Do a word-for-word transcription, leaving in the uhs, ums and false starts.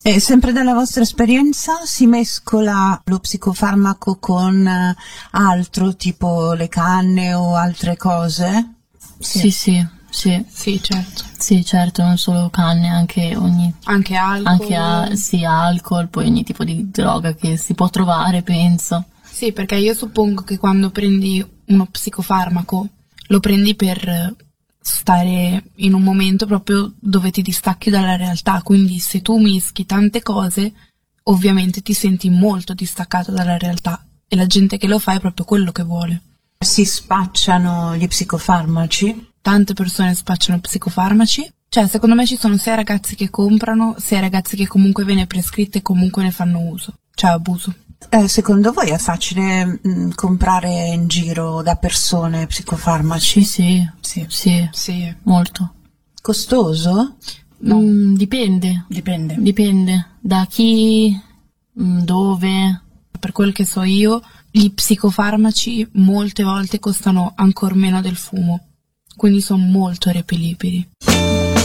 E sempre dalla vostra esperienza si mescola lo psicofarmaco con altro, tipo le canne o altre cose? Sì, sì, sì. Sì, certo. Sì, certo, non solo canne, anche ogni... Anche alcol. Anche a, sì, alcol, poi ogni tipo di droga che si può trovare, penso. Sì, perché io suppongo che quando prendi uno psicofarmaco lo prendi per stare in un momento proprio dove ti distacchi dalla realtà, quindi se tu mischi tante cose ovviamente ti senti molto distaccato dalla realtà e la gente che lo fa è proprio quello che vuole. Si spacciano gli psicofarmaci? Tante persone spacciano psicofarmaci, cioè secondo me ci sono sia ragazzi che comprano sia ragazzi che comunque viene prescritto e comunque ne fanno uso, cioè abuso. Eh, secondo voi è facile mh, comprare in giro da persone psicofarmaci? Sì, sì, sì, Sì. molto. Costoso? No. Mm, dipende. Dipende. Dipende da chi, mm, dove. Per quel che so io, gli psicofarmaci molte volte costano ancor meno del fumo, quindi sono molto repelibili.